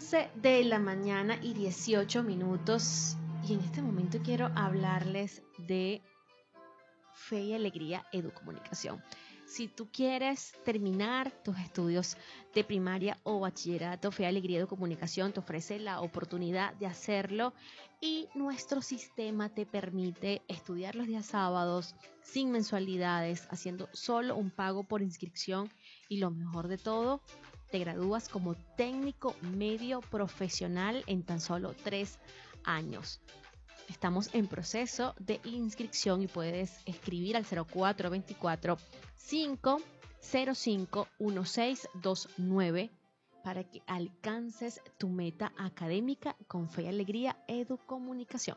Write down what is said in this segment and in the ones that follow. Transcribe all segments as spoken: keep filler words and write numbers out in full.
once de la mañana y dieciocho minutos. Y en este momento quiero hablarles de Fe y Alegría Educomunicación. Si tú quieres terminar tus estudios de primaria o bachillerato, Fe y Alegría Educomunicación te ofrece la oportunidad de hacerlo y nuestro sistema te permite estudiar los días sábados sin mensualidades, haciendo solo un pago por inscripción y lo mejor de todo, te gradúas como técnico medio profesional en tan solo tres años. Estamos en proceso de inscripción y puedes escribir al cero cuatro dos cuatro, cinco cero cinco, uno seis dos nueve para que alcances tu meta académica con Fe y Alegría Educomunicación.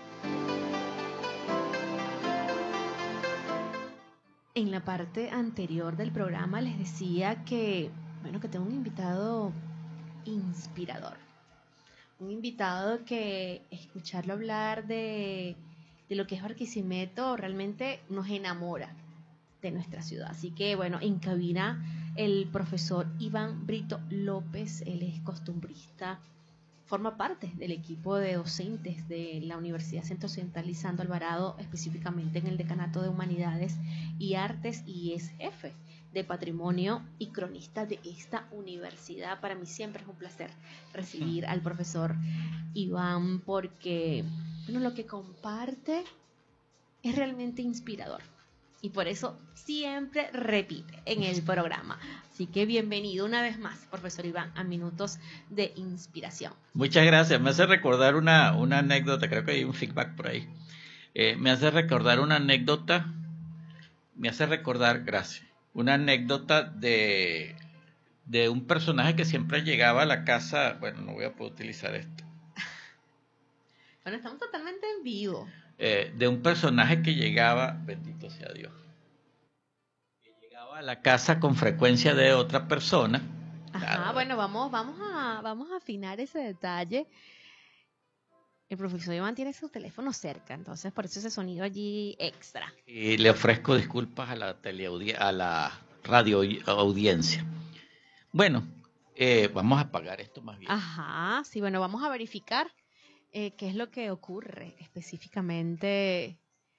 En la parte anterior del programa les decía que, bueno, que tengo un invitado inspirador. Un invitado que escucharlo hablar de, de lo que es Barquisimeto realmente nos enamora de nuestra ciudad. Así que, bueno, en cabina el profesor Iván Brito López, él es costumbrista, forma parte del equipo de docentes de la Universidad Centro Occidental Lisandro Alvarado, específicamente en el Decanato de Humanidades y Artes, y es jefe de Patrimonio y cronista de esta universidad. Para mí siempre es un placer recibir al profesor Iván porque, bueno, lo que comparte es realmente inspirador. Y por eso siempre repite en el programa. Así que bienvenido una vez más, profesor Iván, a Minutos de Inspiración. Muchas gracias. Me hace recordar una, una anécdota, creo que hay un feedback por ahí. Eh, me hace recordar una anécdota, me hace recordar, gracias, una anécdota de, de un personaje que siempre llegaba a la casa. Bueno, no voy a poder utilizar esto. Bueno, estamos totalmente en vivo. Eh, de un personaje que llegaba, bendito sea Dios, que llegaba a la casa con frecuencia de otra persona. Ajá, Claro, bueno, vamos, vamos a, vamos a afinar ese detalle. El profesor Iván tiene su teléfono cerca, entonces por eso ese sonido allí extra. Y le ofrezco disculpas a la teleaudi- a la radio audiencia. Bueno, eh, vamos a apagar esto más bien. Ajá, sí, bueno, vamos a verificar eh, qué es lo que ocurre específicamente.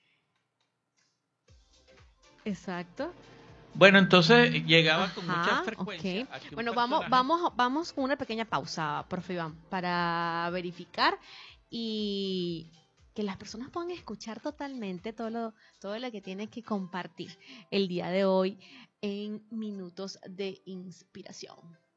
Exacto. Bueno, entonces llegaba Ajá, con mucha frecuencia. ok. A que un Bueno, vamos, personaje- vamos, vamos con una pequeña pausa, profe Iván, para verificar y que las personas puedan escuchar totalmente todo lo, todo lo que tienen que compartir el día de hoy en Minutos de Inspiración.